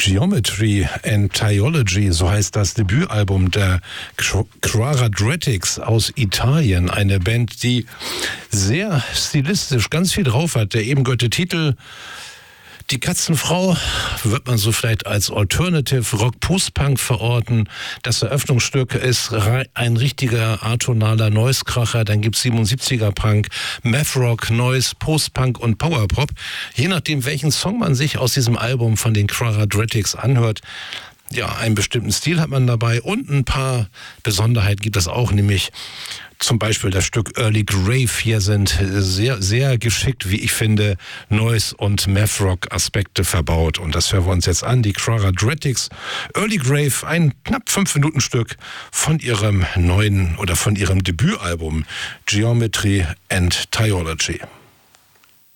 Geometry and Theology, so heißt das Debütalbum der Quadratics aus Italien. Eine Band, die sehr stilistisch ganz viel drauf hat. Der eben gehörte Titel Die Katzenfrau wird man so vielleicht als Alternative Rock Post-Punk verorten. Das Eröffnungsstück ist ein richtiger atonaler Noise-Kracher. Dann gibt's 77er Punk, Math Rock, Noise, Post-Punk und Powerpop. Je nachdem, welchen Song man sich aus diesem Album von den Quadratics anhört, ja, einen bestimmten Stil hat man dabei und ein paar Besonderheiten gibt es auch, nämlich zum Beispiel das Stück Early Grave. Hier sind sehr, sehr geschickt, wie ich finde, Noise- und Math-Rock-Aspekte verbaut. Und das hören wir uns jetzt an. Die Quadratics, Early Grave, ein knapp 5-Minuten-Stück von ihrem neuen oder von ihrem Debütalbum Geometry and Theology.